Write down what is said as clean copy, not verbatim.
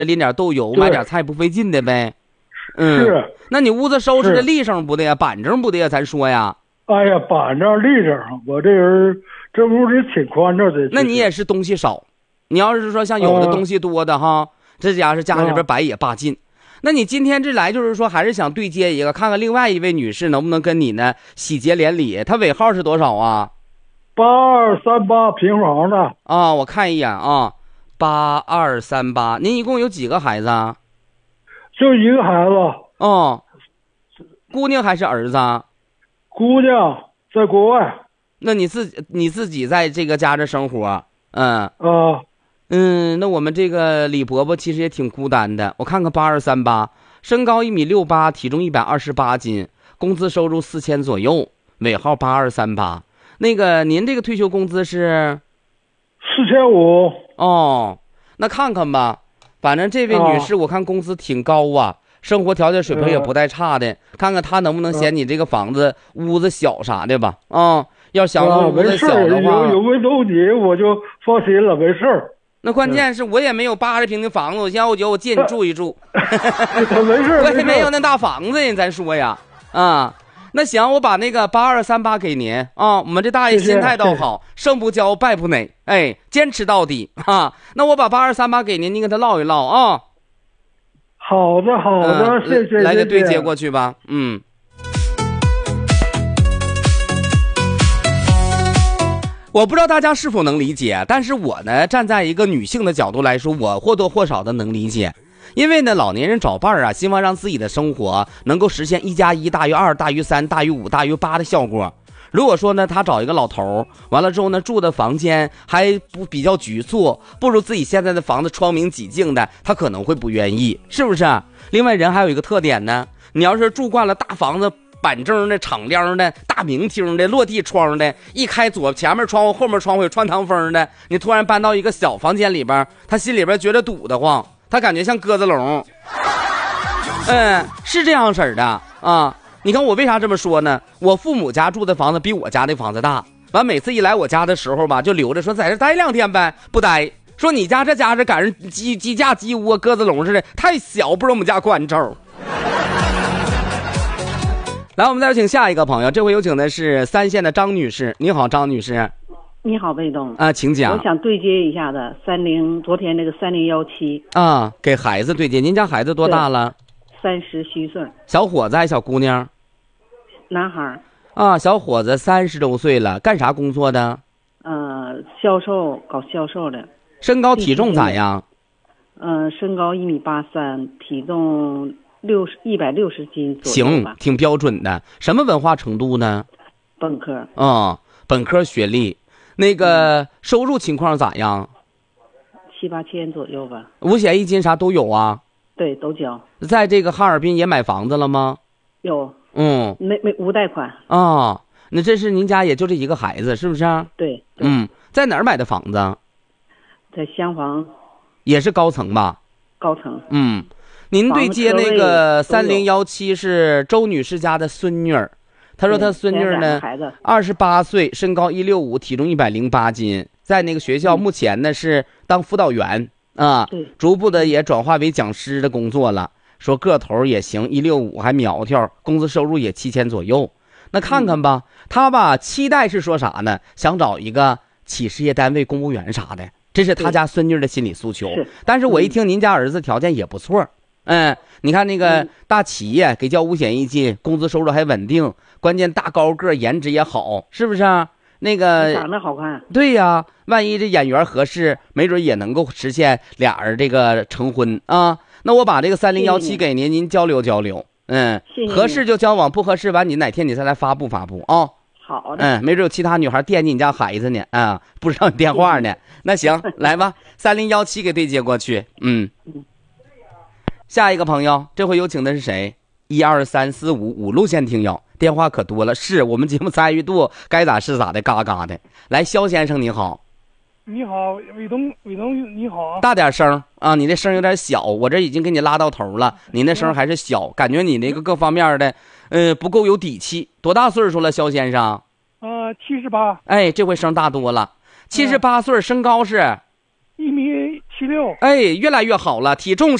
淋点豆油，买点菜不费劲的呗。 是。 那你屋子收拾的利索不的呀，板正不的呀？咱说呀。 哎呀，板正利索，我这人这屋里挺宽敞的。 那你也是东西少，你要是说像有的东西多的哈，这家是家里边摆也罢劲。那你今天这来就是说还是想对接一个，看看另外一位女士能不能跟你呢喜结连理。她尾号是多少啊 ？8238平房的啊，我看一眼啊，8238。您一共有几个孩子啊？ 就一个孩子。 哦，姑娘还是儿子？ 姑娘在国外。 那你自己在这个家这生活？那我们这个李伯伯其实也挺孤单的。我看看8238，身高1.68米，体重128斤，工资收入4000左右，尾号8238。那个您这个退休工资是 4500。 哦，那看看吧，反正这位女士我看工资挺高啊，生活条件水平也不带差的，看看她能不能嫌你这个房子屋子小啥的吧。要想屋子小的话， 有问东西我就放心了，没事儿。 那关键是我也没有80平的房子，我要我借你住一住。 没事， 我也没有那大房子呀，咱说呀。那行，我把那个8238给您啊。我们这大爷心态倒好，胜不骄败不馁，哎，坚持到底啊。那我把8238给您，您跟他唠一唠啊。 好的，好的，谢谢。 来给对接过去吧。我不知道大家是否能理解，但是我呢，站在一个女性的角度来说，我或多或少的能理解。因为呢，老年人找伴儿啊，希望让自己的生活能够实现1+1大于2大于3大于5大于8的效果。如果说呢，他找一个老头，完了之后呢，住的房间还不比较局促，不如自己现在的房子窗明几净的，他可能会不愿意，是不是？另外，人还有一个特点呢，你要是住惯了大房子，板正的、敞亮的、大明厅的、落地窗的，一开前面窗户后面窗户有穿堂风的，你突然搬到一个小房间里边，他心里边觉得堵得慌，他感觉像鸽子笼。是这样式儿的啊。你看我为啥这么说呢？我父母家住的房子比我家的房子大，完每次一来我家的时候吧，就留着说在这待2天呗，不待。说你家这家是赶上鸡架鸡窝鸽子笼似的，太小，不如我们家宽敞。来，我们再有请下一个朋友，这回有请的是3线的张女士。你好，张女士。 你好，魏东啊，请讲。 我想对接一下的昨天那个3017 啊，给孩子对接。您家孩子多大了 ？30虚岁。 小伙子还是小姑娘？ 男孩。 啊，小伙子30多岁了，干啥工作的？ 销售，搞销售的。 身高体重咋样？ 身高1.83米，体重160斤左右。 行，挺标准的。什么文化程度呢？ 本科。 本科学历。那个收入情况咋样 ？7、8千左右吧。 五险一金啥都有啊？ 对，都交。 在这个哈尔滨也买房子了吗？ 有。没无贷款。 那这是您家也就这一个孩子是不是？ 对。 在哪儿买的房子？ 在襄房。 也是高层吧？ 高层。 您对接那个3017是周女士家的孙女儿。他说他孙女呢，28岁，身高165，体重108斤，在那个学校目前呢是当辅导员啊，逐步的也转化为讲师的工作了。说个头也行，165还苗条，工资收入也7000左右。那看看吧，他吧期待是说啥呢？想找一个企事业单位公务员啥的，这是他家孙女的心理诉求。但是我一听您家儿子条件也不错。你看那个大企业给交五险一金，工资收入还稳定，关键大高个，颜值也好，是不是啊？那个长得好看。 对呀，万一这眼缘合适，没准也能够实现俩人这个成婚啊。那我把这个3017给您，您交流交流。合适就交往，不合适完你哪天你再来发布啊。 好的。 没准有其他女孩惦记你家孩子呢啊，不知道你电话呢。那行，来吧，3017给对接过去。下一个朋友，这回有请的是谁？12345路线听友，电话可多了，是我们节目参与度该咋是咋的，嘎嘎的。来，肖先生你好。 你好，伟东你好。 大点声啊，你这声有点小，我这已经给你拉到头了，你那声还是小，感觉你那个各方面的不够有底气。多大岁数了，肖先生 ？78。 哎，这回声大多了。78岁，身高是 1.75 176。 哎，越来越好了，体重